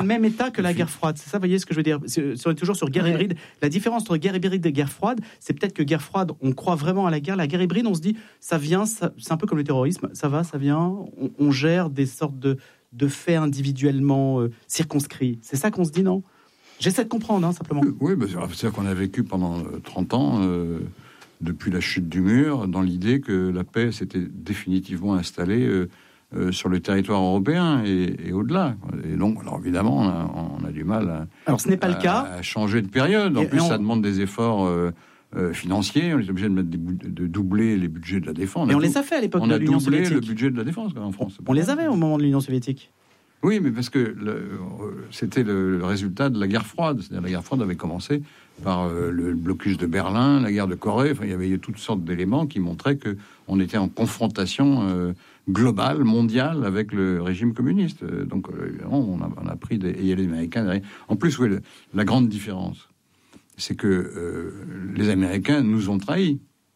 le même état que la guerre froide. C'est ça, vous voyez ce que je veux dire? C'est toujours sur guerre hybride. La différence entre guerre hybride et guerre froide, c'est peut-être que guerre froide, on croit vraiment à la guerre. La guerre hybride, on se dit, ça vient, c'est un peu comme le terrorisme. Ça va, ça vient. On gère des sortes de faits individuellement circonscrits. C'est ça qu'on se dit, non? J'essaie de comprendre, simplement. Oui, c'est-à-dire qu'on a vécu pendant 30 ans, depuis la chute du mur, dans l'idée que la paix s'était définitivement installée sur le territoire européen et au-delà. Et donc, alors évidemment, on a du mal alors, ce n'est pas le cas. À changer de période. En plus, ça demande des efforts financiers. On est obligé de doubler les budgets de la défense. Mais on les a fait à l'époque de l'Union soviétique. On a doublé le budget de la défense en France. On les avait au moment de l'Union soviétique. Oui, mais parce que c'était le résultat de la guerre froide. C'est-à-dire la guerre froide avait commencé par le blocus de Berlin, la guerre de Corée. Enfin, il y avait toutes sortes d'éléments qui montraient qu'on était en confrontation globale, mondiale, avec le régime communiste. Donc, on a pris et il y a les Américains derrière. En plus, oui, la grande différence, c'est que les Américains nous ont trahis.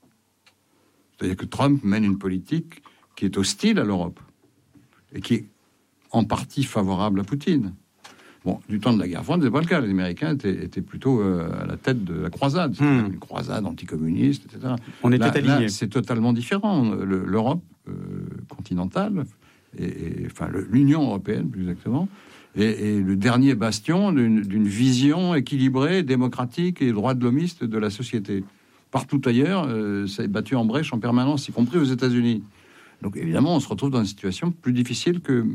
C'est-à-dire que Trump mène une politique qui est hostile à l'Europe et qui est en partie favorable à Poutine. Bon, du temps de la guerre froide, c'est pas le cas. Les Américains étaient plutôt à la tête de la croisade. C'était une croisade anticommuniste, etc. On était alignés. Là, c'est totalement différent. L'Europe continentale, enfin l'Union européenne, plus exactement, est le dernier bastion d'une vision équilibrée, démocratique et droit de l'homiste de la société. Partout ailleurs, ça est battu en brèche en permanence, y compris aux États-Unis. Donc évidemment, on se retrouve dans une situation plus difficile que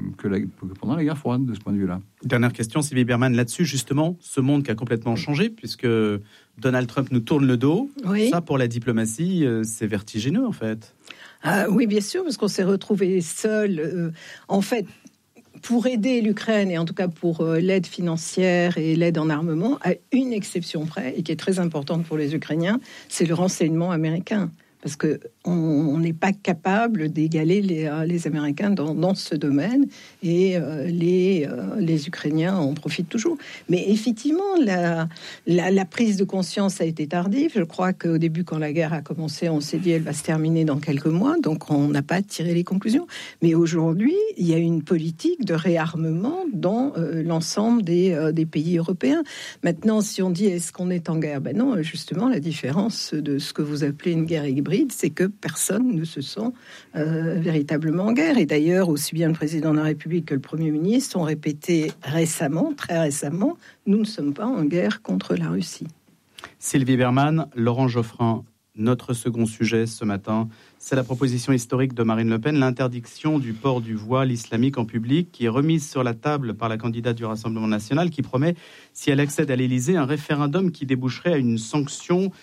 pendant la guerre froide, de ce point de vue-là. Dernière question, Sylvie Berman, là-dessus, justement, ce monde qui a complètement changé, puisque Donald Trump nous tourne le dos. Oui. Ça, pour la diplomatie, c'est vertigineux, en fait. Oui, bien sûr, parce qu'on s'est retrouvés seuls. En fait, pour aider l'Ukraine, et en tout cas pour l'aide financière et l'aide en armement, à une exception près, et qui est très importante pour les Ukrainiens, c'est le renseignement américain. Parce qu'on n'est pas capable d'égaler les Américains dans ce domaine, et les Ukrainiens en profitent toujours. Mais effectivement, la prise de conscience a été tardive. Je crois qu'au début, quand la guerre a commencé, on s'est dit elle va se terminer dans quelques mois, donc on n'a pas tiré les conclusions. Mais aujourd'hui, il y a une politique de réarmement dans l'ensemble des pays européens. Maintenant, si on dit est-ce qu'on est en guerre? Ben non, justement, la différence de ce que vous appelez une guerre hybride, c'est que personne ne se sent véritablement en guerre. Et d'ailleurs, aussi bien le président de la République que le Premier ministre ont répété récemment, très récemment, nous ne sommes pas en guerre contre la Russie. Sylvie Berman, Laurent Geoffrin, notre second sujet ce matin, c'est la proposition historique de Marine Le Pen, l'interdiction du port du voile islamique en public, qui est remise sur la table par la candidate du Rassemblement national, qui promet, si elle accède à l'Élysée, un référendum qui déboucherait à une sanction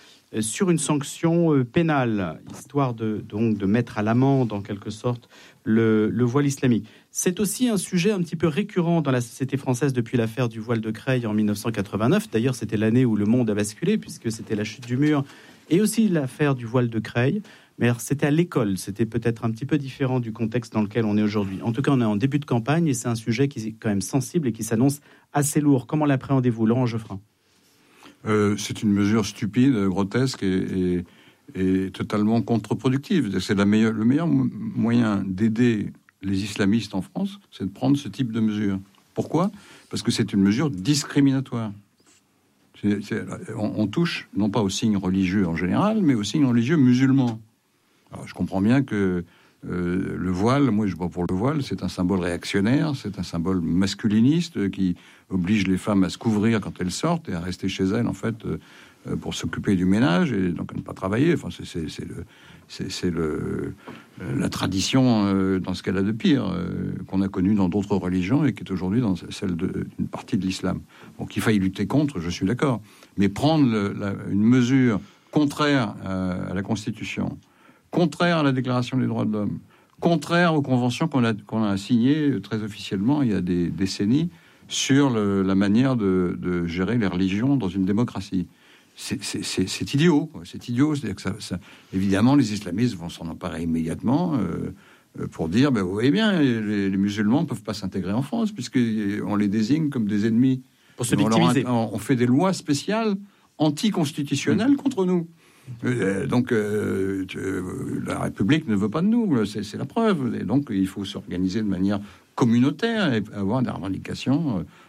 pénale, histoire de mettre à l'amende, en quelque sorte, le voile islamique. C'est aussi un sujet un petit peu récurrent dans la société française depuis l'affaire du voile de Creil en 1989. D'ailleurs, c'était l'année où le monde a basculé, puisque c'était la chute du mur, et aussi l'affaire du voile de Creil. Mais alors, c'était à l'école, c'était peut-être un petit peu différent du contexte dans lequel on est aujourd'hui. En tout cas, on est en début de campagne, et c'est un sujet qui est quand même sensible et qui s'annonce assez lourd. Comment l'appréhendez-vous, Laurent Geoffrin ? C'est une mesure stupide, grotesque et totalement contre-productive. C'est le meilleur moyen d'aider les islamistes en France, c'est de prendre ce type de mesure. Pourquoi ? Parce que c'est une mesure discriminatoire. On touche non pas aux signes religieux en général, mais aux signes religieux musulmans. Alors, je comprends bien que le voile, moi je vois pour le voile, c'est un symbole réactionnaire, c'est un symbole masculiniste qui oblige les femmes à se couvrir quand elles sortent et à rester chez elles en fait pour s'occuper du ménage et donc à ne pas travailler. Enfin, c'est la tradition dans ce qu'elle a de pire qu'on a connue dans d'autres religions et qui est aujourd'hui dans celle d'une partie de l'islam. Bon, qu'il faille lutter contre, je suis d'accord, mais prendre une mesure contraire à la Constitution, contraire à la Déclaration des droits de l'homme, contraire aux conventions qu'on a signées très officiellement il y a des décennies sur la manière de gérer les religions dans une démocratie. C'est idiot, quoi. C'est idiot. C'est-à-dire que ça, évidemment, les islamistes vont s'en emparer immédiatement pour dire, vous voyez bien, les musulmans ne peuvent pas s'intégrer en France puisqu'on les désigne comme des ennemis. Pour se victimiser. On fait des lois spéciales anticonstitutionnelles contre nous. Donc la République ne veut pas de nous, c'est la preuve. Et donc il faut s'organiser de manière communautaire et avoir des revendications